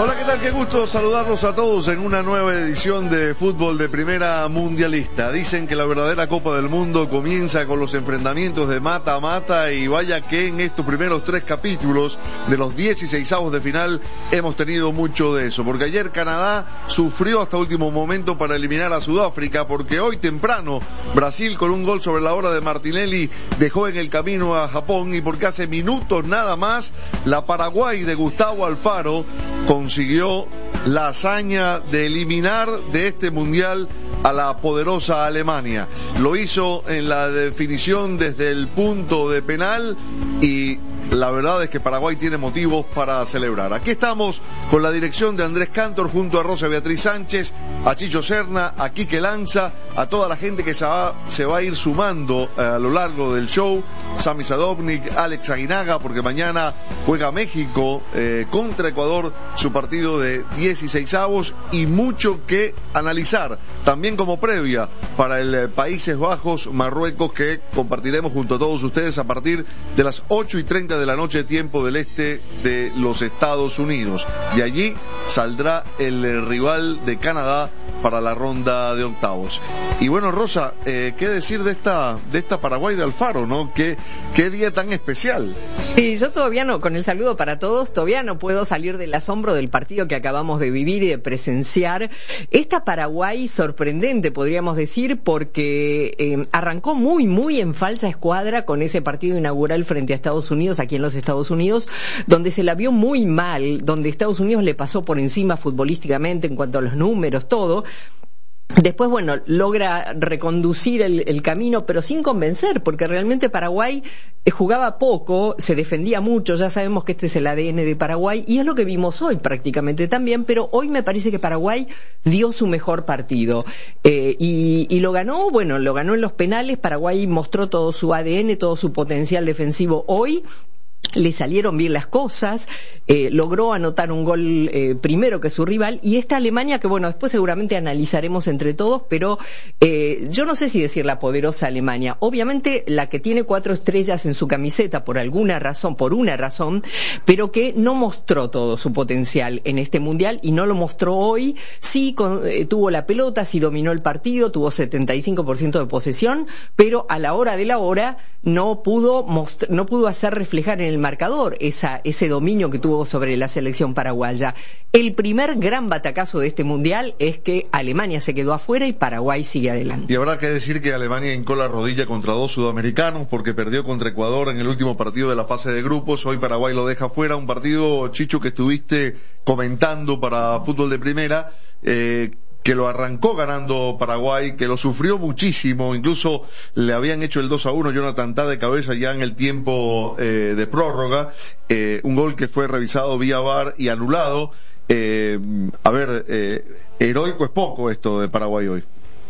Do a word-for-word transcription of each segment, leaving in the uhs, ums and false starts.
Hola, ¿qué tal? Qué gusto saludarlos a todos en una nueva edición de Fútbol de Primera Mundialista. Dicen que la verdadera Copa del Mundo comienza con los enfrentamientos de mata a mata, y vaya que en estos primeros tres capítulos de los dieciseisavos de final hemos tenido mucho de eso, porque ayer Canadá sufrió hasta último momento para eliminar a Sudáfrica, porque hoy temprano Brasil, con un gol sobre la hora de Martinelli, dejó en el camino a Japón, y porque hace minutos nada más la Paraguay de Gustavo Alfaro consiguió la hazaña de eliminar de este mundial a la poderosa Alemania. Lo hizo en la definición desde el punto de penal, y la verdad es que Paraguay tiene motivos para celebrar. Aquí estamos con la dirección de Andrés Cantor, junto a Rosa Beatriz Sánchez, a Chicho Serna, a Quique Lanza, a toda la gente que se va, se va a ir sumando a lo largo del show. Sami Sadovnik, Alex Aguinaga, porque mañana juega México eh, contra Ecuador, su partido de dieciseisavos, y mucho que analizar, también como previa para el eh, Países Bajos, Marruecos, que compartiremos junto a todos ustedes a partir de las ocho y treinta de la noche, tiempo del este de los Estados Unidos. Y allí saldrá el eh, rival de Canadá para la ronda de octavos. Y bueno, Rosa, eh, ¿qué decir de esta de esta Paraguay de Alfaro, no? ¿Qué, qué día tan especial? Sí, yo todavía no, con el saludo para todos, todavía no puedo salir del asombro del partido que acabamos de vivir y de presenciar. Esta Paraguay sorprendente, podríamos decir, porque eh, arrancó muy, muy en falsa escuadra con ese partido inaugural frente a Estados Unidos, aquí en los Estados Unidos, donde se la vio muy mal, donde Estados Unidos le pasó por encima futbolísticamente en cuanto a los números, todo. Después, bueno, logra reconducir el, el camino, pero sin convencer, porque realmente Paraguay jugaba poco, se defendía mucho. Ya sabemos que este es el A D N de Paraguay, y es lo que vimos hoy prácticamente también, pero hoy me parece que Paraguay dio su mejor partido, eh, y, y lo ganó, bueno, lo ganó en los penales. Paraguay mostró todo su A D N, todo su potencial defensivo hoy. Le salieron bien las cosas, eh, logró anotar un gol eh, primero que su rival, y esta Alemania que, bueno, después seguramente analizaremos entre todos, pero eh, yo no sé si decir la poderosa Alemania, obviamente la que tiene cuatro estrellas en su camiseta por alguna razón, por una razón, pero que no mostró todo su potencial en este mundial, y no lo mostró hoy. Sí, con, eh, tuvo la pelota, sí dominó el partido, tuvo setenta y cinco por ciento de posesión, pero a la hora de la hora no pudo most- no pudo hacer reflejar en el marcador esa, ese dominio que tuvo sobre la selección paraguaya. El primer gran batacazo de este mundial es que Alemania se quedó afuera y Paraguay sigue adelante. Y habrá que decir que Alemania hincó la rodilla contra dos sudamericanos, porque perdió contra Ecuador en el último partido de la fase de grupos. Hoy Paraguay lo deja fuera, un partido, Chicho, que estuviste comentando para Fútbol de Primera, eh, que lo arrancó ganando Paraguay, que lo sufrió muchísimo, incluso le habían hecho el dos a uno, Jonathan Tah de cabeza ya en el tiempo eh, de prórroga, eh, un gol que fue revisado vía V A R y anulado. Eh, a ver, eh, heroico es poco esto de Paraguay hoy.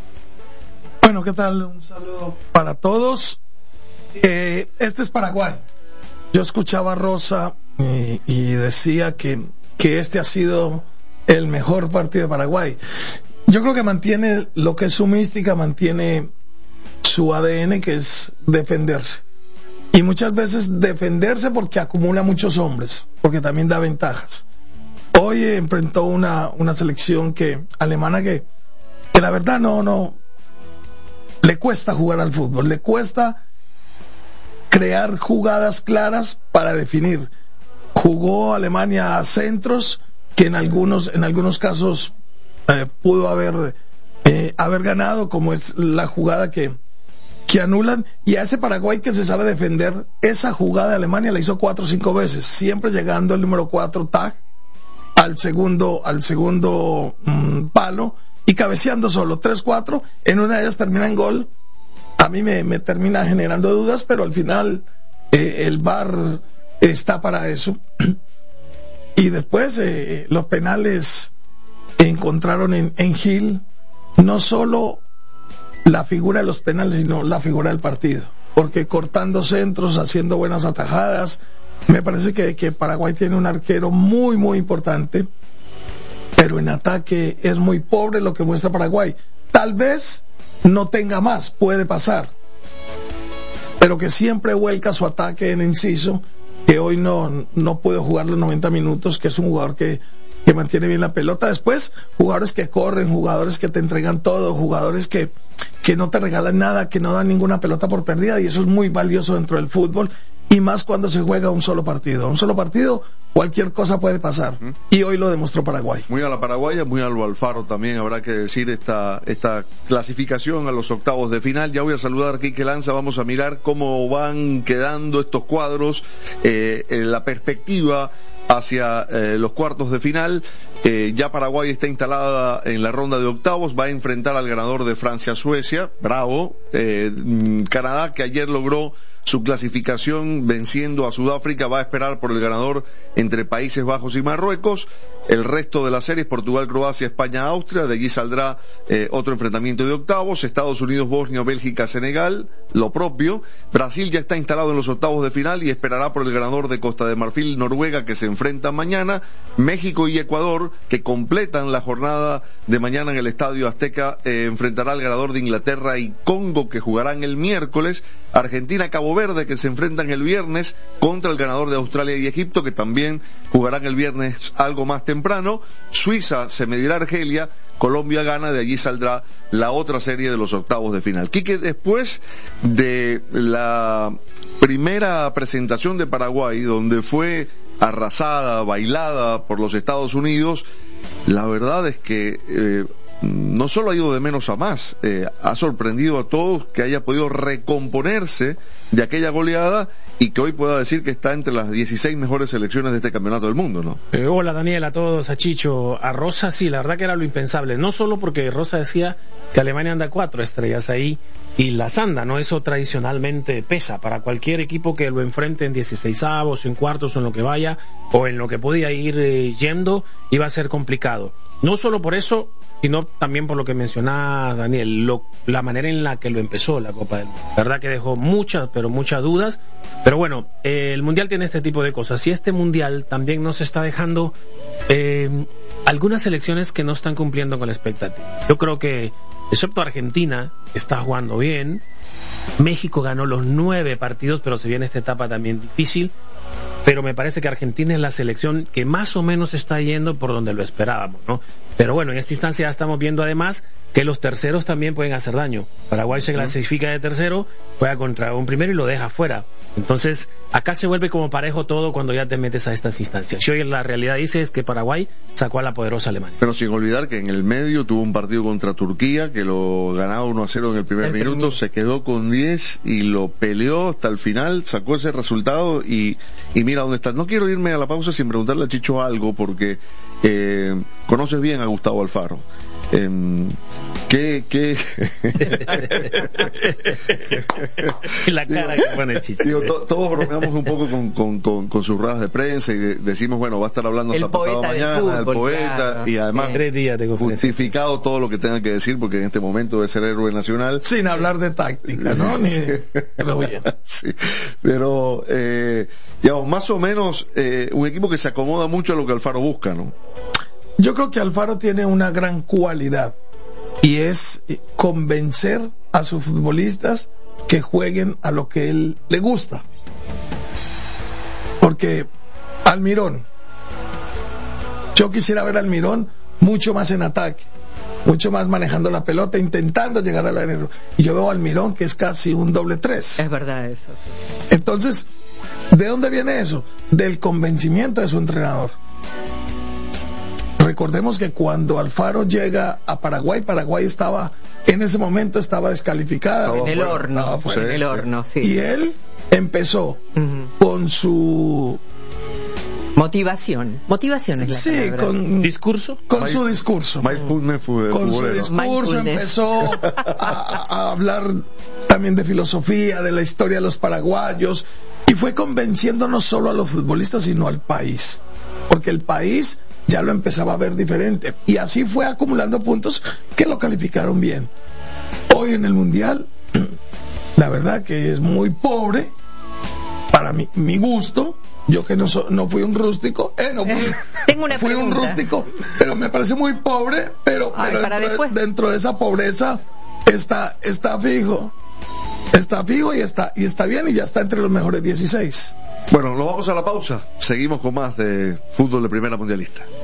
Bueno, ¿qué tal? Un saludo para todos. Eh, este es Paraguay. Yo escuchaba a Rosa eh, y decía que, que este ha sido el mejor partido de Paraguay. Yo creo que mantiene lo que es su mística, mantiene su A D N, que es defenderse. Y muchas veces defenderse porque acumula muchos hombres, porque también da ventajas. Hoy enfrentó una, una selección que alemana que, que la verdad no, no le cuesta jugar al fútbol, le cuesta crear jugadas claras para definir. Jugó Alemania a centros que en algunos en algunos casos eh, pudo haber eh, haber ganado, como es la jugada que que anulan, y a ese Paraguay que se sabe defender, esa jugada de Alemania la hizo cuatro o cinco veces, siempre llegando el número cuatro, Tah, al segundo al segundo mmm, palo, y cabeceando solo, tres cuatro, en una de ellas termina en gol. A mí me, me termina generando dudas, pero al final eh, el V A R está para eso. Y después eh, los penales encontraron en, en Gil no solo la figura de los penales, sino la figura del partido, porque cortando centros, haciendo buenas atajadas. Me parece que, que Paraguay tiene un arquero muy muy importante, pero en ataque es muy pobre lo que muestra Paraguay. Tal vez no tenga más, puede pasar, pero que siempre vuelca su ataque en Enciso, que hoy no, no puede jugar los noventa minutos, que es un jugador que, que mantiene bien la pelota. Después, jugadores que corren, jugadores que te entregan todo, jugadores que, que no te regalan nada, que no dan ninguna pelota por perdida, y eso es muy valioso dentro del fútbol, y más cuando se juega un solo partido. Un solo partido, cualquier cosa puede pasar, ¿Mm? y hoy lo demostró Paraguay. Muy a la paraguaya, muy a lo Alfaro también, habrá que decir esta, esta clasificación a los octavos de final. Ya voy a saludar a Quique Lanza, vamos a mirar cómo van quedando estos cuadros, eh, en la perspectiva hacia eh, los cuartos de final. Eh, ya Paraguay está instalada en la ronda de octavos, va a enfrentar al ganador de Francia-Suecia, bravo. eh, Canadá, que ayer logró su clasificación venciendo a Sudáfrica, va a esperar por el ganador entre Países Bajos y Marruecos. El resto de las series, Portugal, Croacia, España, Austria, de allí saldrá eh, otro enfrentamiento de octavos. Estados Unidos, Bosnia, Bélgica, Senegal, lo propio. Brasil ya está instalado en los octavos de final y esperará por el ganador de Costa de Marfil, Noruega, que se enfrentan mañana. México y Ecuador, que completan la jornada de mañana en el Estadio Azteca, eh, enfrentará al ganador de Inglaterra y Congo, que jugarán el miércoles. Argentina, Cabo Verde, que se enfrentan el viernes contra el ganador de Australia y Egipto, que también jugarán el viernes algo más temprano. Suiza se medirá a Argelia, Colombia gana, de allí saldrá la otra serie de los octavos de final. Quique, después de la primera presentación de Paraguay, donde fue arrasada, bailada por los Estados Unidos, la verdad es que eh, no solo ha ido de menos a más, eh, ha sorprendido a todos que haya podido recomponerse de aquella goleada y que hoy pueda decir que está entre las dieciséis mejores selecciones de este campeonato del mundo, ¿no? Eh, hola Daniel, a todos, a Chicho, a Rosa, sí, la verdad que era lo impensable, no solo porque Rosa decía que Alemania anda cuatro estrellas ahí y las anda, ¿no? Eso tradicionalmente pesa para cualquier equipo que lo enfrente en dieciseisavos, en cuartos o en lo que vaya, o en lo que podía ir eh, yendo, iba a ser complicado. No solo por eso, sino también por lo que mencionaba Daniel, lo, la manera en la que lo empezó la Copa del Mundo. La verdad que dejó muchas, pero muchas dudas. Pero bueno, eh, el Mundial tiene este tipo de cosas. Y este Mundial también nos está dejando eh, algunas selecciones que no están cumpliendo con la expectativa. Yo creo que, excepto Argentina, que está jugando bien, México ganó los nueve partidos, pero se viene esta etapa también difícil. Pero me parece que Argentina es la selección que más o menos está yendo por donde lo esperábamos, ¿no? Pero bueno, en esta instancia ya estamos viendo además que los terceros también pueden hacer daño. Paraguay se clasifica de tercero, juega contra un primero y lo deja fuera. Entonces, acá se vuelve como parejo todo cuando ya te metes a estas instancias. Y hoy la realidad dice es que Paraguay sacó a la poderosa Alemania. Pero sin olvidar que en el medio tuvo un partido contra Turquía, que lo ganaba uno a cero en el primer el minuto, primer. se quedó con diez y lo peleó hasta el final, sacó ese resultado y, y mira dónde está. No quiero irme a la pausa sin preguntarle a Chicho algo, porque eh, conoces bien a Gustavo Alfaro. Eh, ¿Qué, qué? La cara que pone el chiste. Digo, to, todos bromeamos un poco con, con, con, con sus ruedas de prensa y de, decimos, bueno, va a estar hablando hasta pasado mañana, fútbol, el poeta, claro. Y además Tres días de justificado todo lo que tenga que decir, porque en este momento debe ser héroe nacional. Sin hablar de táctica, ¿no? Ni pero bien. Sí, pero, eh, digamos, más o menos, eh, un equipo que se acomoda mucho a lo que Alfaro busca, ¿no? Yo creo que Alfaro tiene una gran cualidad y es convencer a sus futbolistas que jueguen a lo que él le gusta. Porque Almirón, yo quisiera ver a Almirón mucho más en ataque, mucho más manejando la pelota, intentando llegar al área. Y yo veo a Almirón que es casi un doble tres. Es verdad eso. Entonces, ¿de dónde viene eso? Del convencimiento de su entrenador. Recordemos que cuando Alfaro llega a Paraguay, Paraguay estaba, en ese momento estaba descalificada. En el horno, sí, en el horno, sí. Y él empezó uh-huh. con su motivación. Motivación es la sí, palabra. con discurso. Con My, su discurso. Mindfulness fue con su discurso empezó a, a hablar también de filosofía, de la historia de los paraguayos, y fue convenciendo no solo a los futbolistas, sino al país. Porque el país ya lo empezaba a ver diferente, y así fue acumulando puntos que lo calificaron bien. Hoy en el Mundial, la verdad que es muy pobre para mi, mi gusto. Yo que no, so, no fui un rústico, eh, no fui, Tengo una fui pregunta. un rústico, pero me parece muy pobre, pero, Ay, pero para dentro, después. de, dentro de esa pobreza está, está fijo, está fijo y está, y está bien, y ya está entre los mejores dieciséis. Bueno, nos vamos a la pausa. Seguimos con más de Fútbol de Primera Mundialista.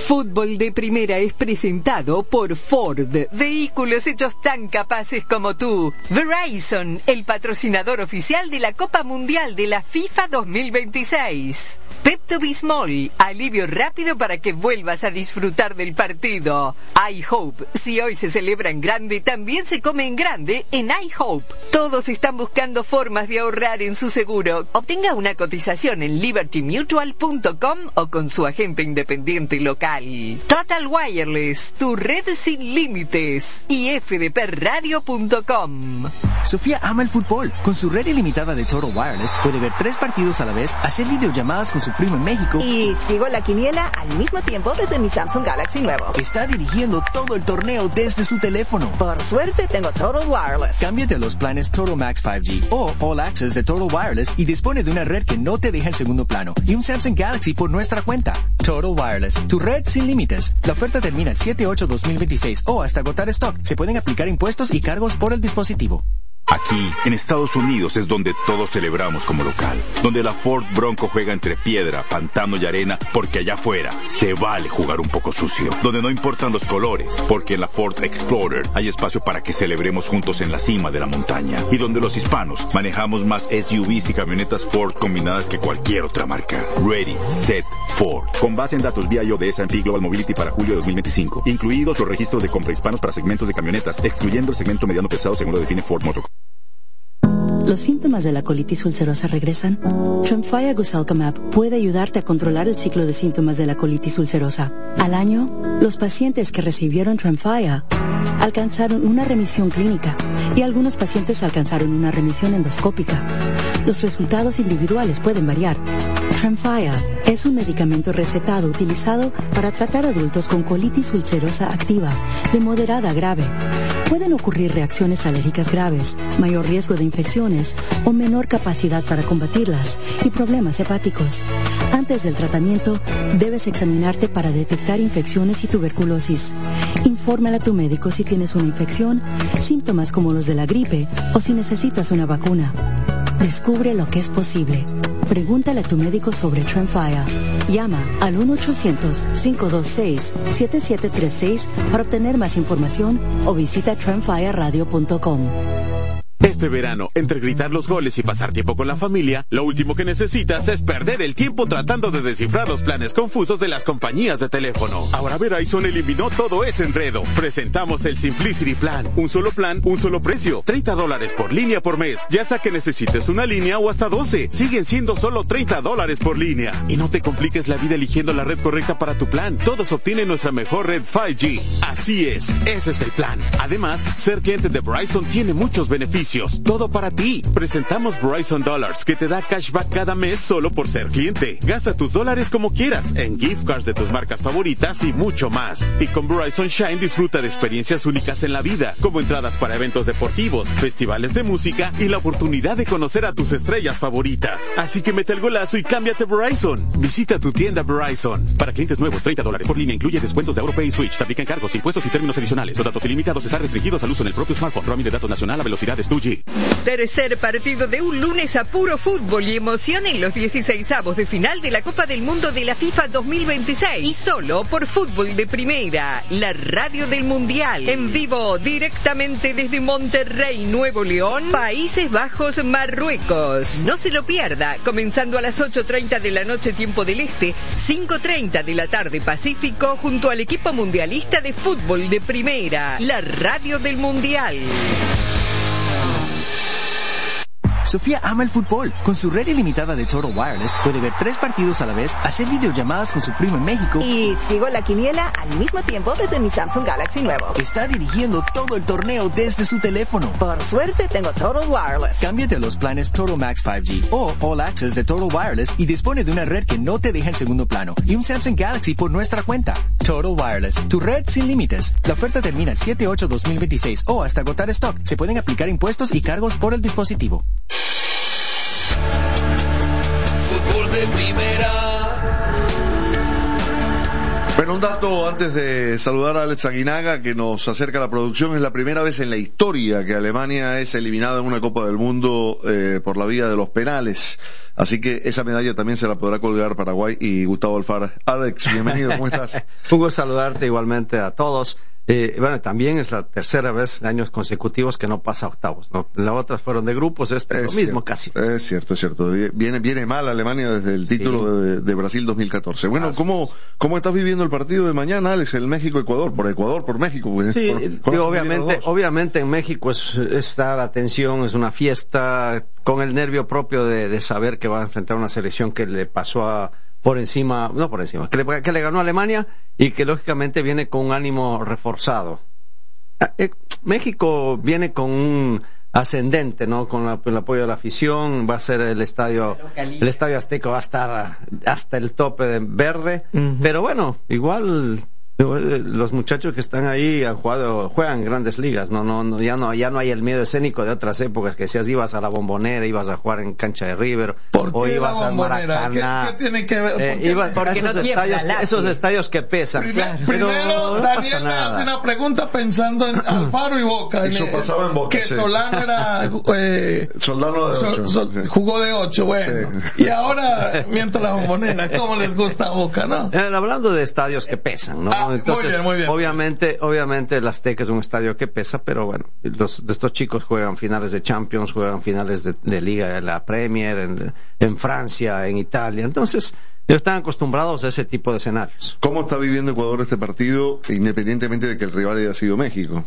Fútbol de Primera es presentado por Ford, vehículos hechos tan capaces como tú. Verizon, el patrocinador oficial de la Copa Mundial de la FIFA dos mil veintiséis. Pepto-Bismol, alivio rápido para que vuelvas a disfrutar del partido. iHope, si hoy se celebra en grande, también se come en grande en iHope. Todos están buscando formas de ahorrar en su seguro. Obtenga una cotización en liberty mutual punto com o con su agente independiente local. Total Wireless, tu red sin límites. Y f d p radio punto com. Sofía ama el fútbol. Con su red ilimitada de Total Wireless puede ver tres partidos a la vez, hacer videollamadas con su primo en México y sigo la quiniela al mismo tiempo desde mi Samsung Galaxy nuevo. Está dirigiendo todo el torneo desde su teléfono. Por suerte tengo Total Wireless. Cámbiate a los planes Total Max cinco G o All Access de Total Wireless y dispone de una red que no te deja en segundo plano y un Samsung Galaxy por nuestra cuenta. Total Wireless, tu red sin límites. La oferta termina el siete ocho dos mil veintiséis o hasta agotar stock. Se pueden aplicar impuestos y cargos por el dispositivo. Aquí, en Estados Unidos, es donde todos celebramos como local. Donde la Ford Bronco juega entre piedra, pantano y arena, porque allá afuera se vale jugar un poco sucio. Donde no importan los colores, porque en la Ford Explorer hay espacio para que celebremos juntos en la cima de la montaña. Y donde los hispanos manejamos más S U Vs y camionetas Ford combinadas que cualquier otra marca. Ready, Set, Ford. Con base en datos V I O de S and P Global Mobility para julio de dos mil veinticinco. Incluidos los registros de compra hispanos para segmentos de camionetas, excluyendo el segmento mediano pesado según lo define Ford Motor. ¿Los síntomas de la colitis ulcerosa regresan? Tremfya Guselkumab puede ayudarte a controlar el ciclo de síntomas de la colitis ulcerosa. Al año, los pacientes que recibieron Tremfya alcanzaron una remisión clínica y algunos pacientes alcanzaron una remisión endoscópica. Los resultados individuales pueden variar. Tremfya es un medicamento recetado utilizado para tratar adultos con colitis ulcerosa activa de moderada a grave. Pueden ocurrir reacciones alérgicas graves, mayor riesgo de infecciones o menor capacidad para combatirlas y problemas hepáticos. Antes del tratamiento, debes examinarte para detectar infecciones y tuberculosis. Infórmale a tu médico si tienes una infección, síntomas como los de la gripe o si necesitas una vacuna. Descubre lo que es posible. Pregúntale a tu médico sobre Tremfya. Llama al uno ochocientos, cinco dos seis, siete siete tres seis para obtener más información o visita tremfya radio punto com. Este verano, entre gritar los goles y pasar tiempo con la familia, lo último que necesitas es perder el tiempo tratando de descifrar los planes confusos de las compañías de teléfono. Ahora Verizon eliminó todo ese enredo. Presentamos el Simplicity Plan. Un solo plan, un solo precio. treinta dólares por línea por mes. Ya sea que necesites una línea o hasta doce. Siguen siendo solo treinta dólares por línea. Y no te compliques la vida eligiendo la red correcta para tu plan. Todos obtienen nuestra mejor red cinco G. Así es, ese es el plan. Además, ser cliente de Verizon tiene muchos beneficios. Todo para ti. Presentamos Verizon Dollars, que te da cashback cada mes solo por ser cliente. Gasta tus dólares como quieras, en gift cards de tus marcas favoritas y mucho más. Y con Verizon Shine disfruta de experiencias únicas en la vida, como entradas para eventos deportivos, festivales de música y la oportunidad de conocer a tus estrellas favoritas. Así que mete el golazo y cámbiate a Verizon. Visita tu tienda Verizon. Para clientes nuevos, treinta dólares por línea incluye descuentos de AuroPay y Switch. Se aplican cargos, impuestos y términos adicionales. Los datos ilimitados están restringidos al uso en el propio smartphone. Roaming de datos nacional a velocidades dos G. Tercer partido de un lunes a puro fútbol y emoción en los dieciseisavos de final de la Copa del Mundo de la FIFA dos mil veintiséis. Y solo por Fútbol de Primera, la radio del Mundial. En vivo, directamente desde Monterrey, Nuevo León, Países Bajos, Marruecos. No se lo pierda, comenzando a las ocho treinta de la noche tiempo del Este, cinco treinta de la tarde Pacífico, junto al equipo mundialista de Fútbol de Primera, la radio del Mundial. Sofía ama el fútbol. Con su red ilimitada de Total Wireless puede ver tres partidos a la vez, hacer videollamadas con su primo en México y sigo la quiniela al mismo tiempo desde mi Samsung Galaxy nuevo. Está dirigiendo todo el torneo desde su teléfono. Por suerte tengo Total Wireless. Cámbiate a los planes Total Max cinco G o All Access de Total Wireless y dispone de una red que no te deja en segundo plano y un Samsung Galaxy por nuestra cuenta. Total Wireless, tu red sin límites. La oferta termina el siete ocho dos mil veintiséis o hasta agotar stock. Se pueden aplicar impuestos y cargos por el dispositivo. Fútbol de Primera. Bueno, un dato antes de saludar a Alex Aguinaga, que nos acerca a la producción. Es la primera vez en la historia que Alemania es eliminada en una Copa del Mundo eh, por la vía de los penales. Así que esa medalla también se la podrá colgar Paraguay y Gustavo Alfaro. Alex, bienvenido, ¿cómo estás? Un gusto saludarte igualmente a todos. Eh, bueno, también es la tercera vez en años consecutivos que no pasa a octavos, ¿no? Las otras fueron de grupos, este es lo mismo cierto, casi. Es cierto, es cierto. Viene, viene mal Alemania desde el título sí. de, de Brasil dos mil catorce. Bueno, ¿cómo, ¿cómo estás viviendo el partido de mañana, Alex? El México-Ecuador, por Ecuador, por México. Pues, sí, por, digo, obviamente, obviamente en México es, está la tensión, es una fiesta, con el nervio propio de, de saber que va a enfrentar una selección que le pasó a por encima, no por encima, que le, que le ganó a Alemania y que lógicamente viene con un ánimo reforzado. Eh, México viene con un ascendente, ¿no? Con la, el apoyo de la afición, va a ser el estadio, el estadio Azteca va a estar hasta el tope de verde, uh-huh. Pero bueno, igual los muchachos que están ahí han jugado, juegan grandes ligas, no, no, no, ya no, ya no hay el miedo escénico de otras épocas que decías ibas a la Bombonera, ibas a jugar en cancha de River, o ibas al Maracaná. ¿Qué, qué tiene que ver? Eh, ibas a esos, no estadios, esos estadios que pesan. Primer, claro. Primero, no, no Daniel me hace una pregunta pensando en Alfaro y Boca. Eso en, pasaba en Boca. Que sí. Solano era eh, Soldano de ocho. So, so, sí. Jugó de ocho, bueno. Sí. Y ahora mientras la Bombonera, ¿cómo les gusta a Boca, no? Eh, hablando de estadios que pesan, ¿no? Ah, Entonces, muy bien, muy bien. Obviamente, obviamente el Azteca es un estadio que pesa, pero bueno, los, estos chicos juegan finales de Champions, juegan finales de, de Liga, de la Premier, en, en Francia, en Italia, entonces están acostumbrados a ese tipo de escenarios. ¿Cómo está viviendo Ecuador este partido, independientemente de que el rival haya sido México?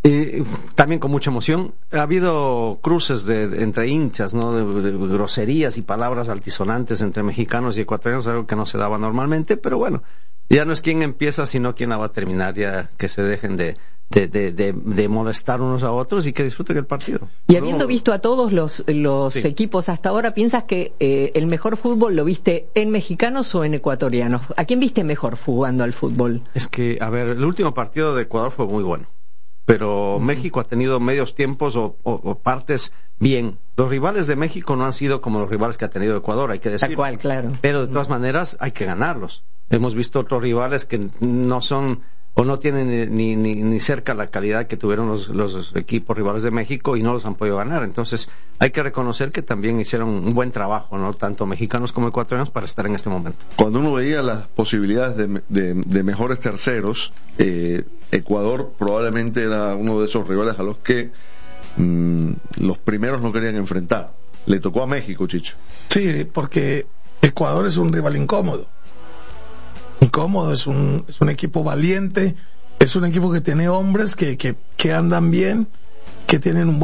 Y también con mucha emoción. Ha habido cruces de, de, entre hinchas, ¿no? De, de groserías y palabras altisonantes entre mexicanos y ecuatorianos, algo que no se daba normalmente, pero bueno, ya no es quién empieza, sino quién la va a terminar, ya que se dejen de, de, de, de, de molestar unos a otros y que disfruten el partido. Y habiendo visto a todos los, los sí. equipos hasta ahora, ¿piensas que eh, el mejor fútbol lo viste en mexicanos o en ecuatorianos? ¿A quién viste mejor jugando al fútbol? Es que, a ver, el último partido de Ecuador fue muy bueno, pero uh-huh. México ha tenido medios tiempos o, o, o partes bien. Los rivales de México no han sido como los rivales que ha tenido Ecuador, hay que decir. Tal cual, claro. Pero de todas maneras hay que ganarlos. Hemos visto otros rivales que no son o no tienen ni, ni, ni cerca la calidad que tuvieron los, los equipos rivales de México y no los han podido ganar. Entonces hay que reconocer que también hicieron un buen trabajo, ¿no? Tanto mexicanos como ecuatorianos para estar en este momento. Cuando uno veía las posibilidades de, de, de mejores terceros, eh, Ecuador probablemente era uno de esos rivales a los que mmm, los primeros no querían enfrentar. Le tocó a México, Chicho. Sí, porque Ecuador es un rival incómodo. Incómodo, es un, es un equipo valiente, es un equipo que tiene hombres que, que, que andan bien, que tienen un